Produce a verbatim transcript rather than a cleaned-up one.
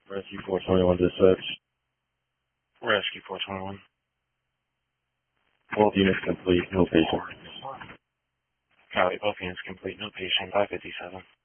Rescue four twenty-one dispatch. Rescue four twenty-one. Both units complete, no patient. Copy, both units complete, no patient, five fifty-seven.